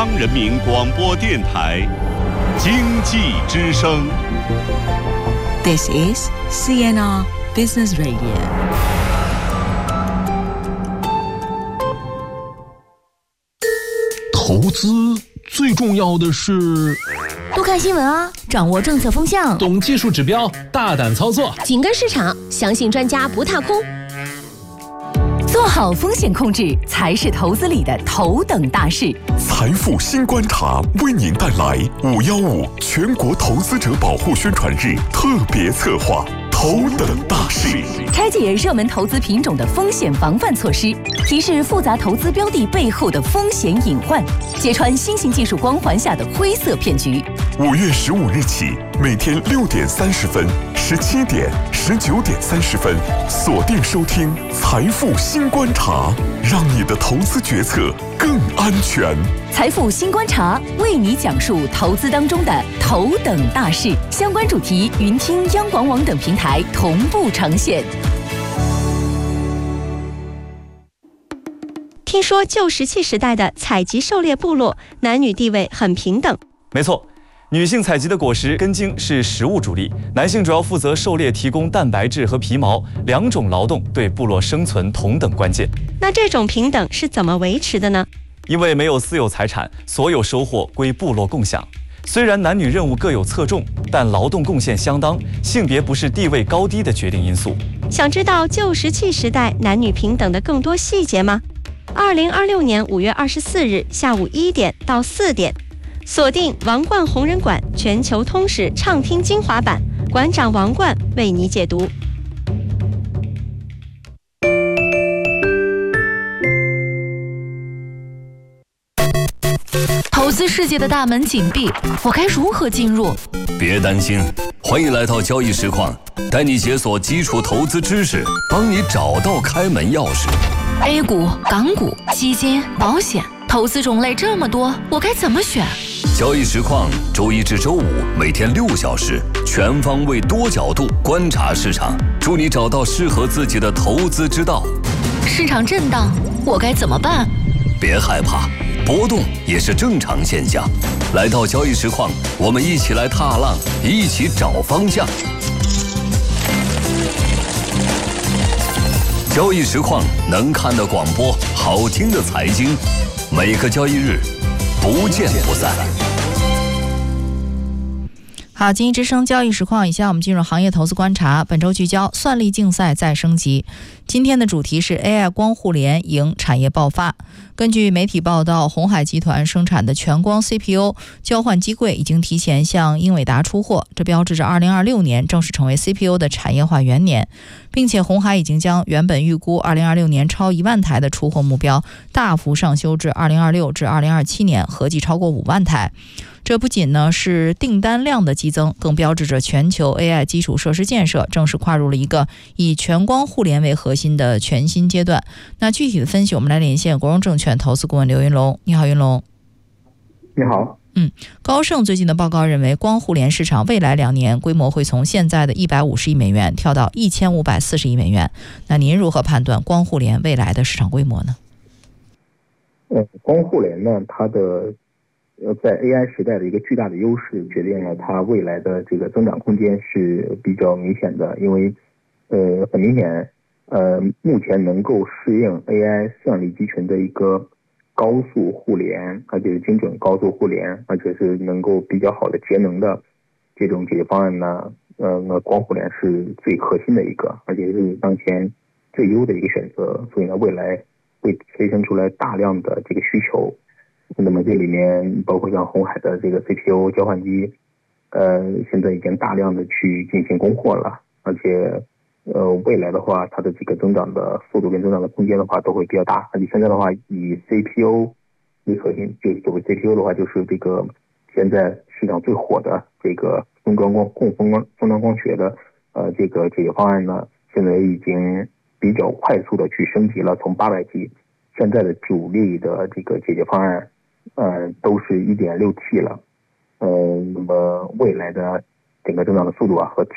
央人民广播电台经济之声。 This is CNR Business Radio。 投资最重要的是多看新闻啊，掌握政策风向， 懂技术指标，大胆操作， 紧跟市场，相信专家不踏空。做好风险控制才是投资里的头等大事。 财富新观察为您带来515全国投资者保护宣传日特别策划头等大事， 拆解热门投资品种的风险防范措施，提示复杂投资标的背后的风险隐患，揭穿新型技术光环下的灰色骗局。 5月15日起，每天6点30分、17点、19点30分，锁定收听财富新观察，让你的投资决策更安全。 财富新观察为你讲述投资当中的头等大事，相关主题云听央广网等平台同步呈现。 听说旧石器时代的采集狩猎部落男女地位很平等。 没错，女性采集的果实根茎是食物主力，男性主要负责狩猎，提供蛋白质和皮毛，两种劳动对部落生存同等关键。 那这种平等是怎么维持的呢？ 因为没有私有财产，所有收获归部落共享。虽然男女任务各有侧重，但劳动贡献相当，性别不是地位高低的决定因素。 想知道旧石器时代男女平等的更多细节吗？2026年5月24日下午1点到4点，锁定王冠红人馆全球通史畅听精华版，馆长王冠为你解读。 投资世界的大门紧闭，我该如何进入？ 别担心，欢迎来到交易实况，带你解锁基础投资知识，帮你找到开门钥匙。 A 股、港股、基金、保险，投资种类这么多，我该怎么选？ 交易实况周一至周五每天6小时，全方位多角度观察市场，助你找到适合自己的投资之道。 市场震荡，我该怎么办？ 别害怕，波动也是正常现象。来到交易实况，我们一起来踏浪，一起找方向。交易实况能看的广播，好听的财经，每个交易日不见不散。 好，经济之声交易实况，以下我们进入行业投资观察。本周聚焦算力竞赛再升级。今天的主题是 AI 光互联迎产业爆发。根据媒体报道，鸿海集团生产的全光 CPU 交换机柜已经提前向英伟达出货，这标志着2026年正式成为 CPU 的产业化元年，并且鸿海已经将原本预估2026年超1万台的出货目标大幅上修至2026至2027年合计超过5万台。这不仅呢是订单量的激增，更标志着全球 AI 基础设施建设正式跨入了一个以全光互联为核心的全新阶段。那具体的分析，我们来连线国荣证券投资顾问刘云龙。你好，云龙。 你好。 高盛最近的报告认为，光互联市场未来2年规模会从现在的150亿美元跳到1540亿美元。那您如何判断光互联未来的市场规模呢？ 光互联呢，它的在 AI 时代的一个巨大的优势，决定了它未来的这个增长空间是比较明显的。因为很明显，目前能够适应 AI 算力集群的一个高速互联，而且是精准高速互联，而且是能够比较好的节能的这种解决方案呢，那光互联是最核心的一个，而且是当前最优的一个选择。所以呢，未来会催生出来大量的这个需求。那么这里面包括像鸿海的这个 CPU 交换机，现在已经大量的去进行供货了，而且未来的话，它的这个增长的速度跟增长的空间的话都会比较大。而且现在的话，以 CPU 为核心，就所谓 CPU 的话，就是这个现在市场最火的这个风光学的这个解决方案呢，现在已经比较快速的去升级了，从800G，现在的主力的这个解决方案，都是1.6T 了。那么未来的整个增长的速度啊和